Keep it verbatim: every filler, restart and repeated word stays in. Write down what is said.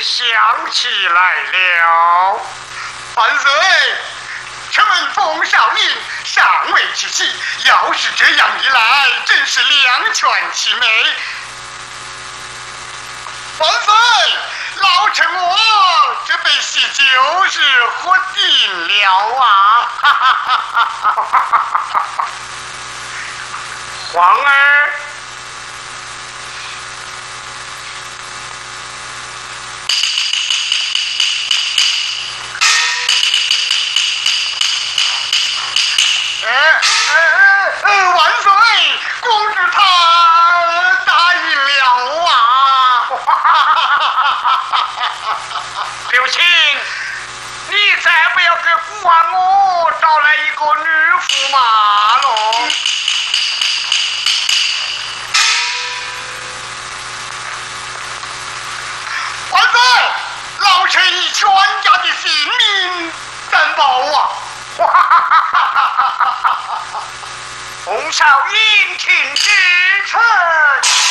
想起来了。 万岁！臣闻冯绍龄尚未娶妻，要是这样一来，真是两全其美。万岁！老臣我这杯喜酒是喝尽了啊！哈哈哈哈哈哈！ 皇儿。 呃呃呃，万岁！公主她答应了啊！ 刘青，你再不要给父王我找来一个女驸马喽！ 万岁！老臣以全家的性命担保啊！ 洪绍英，请支持。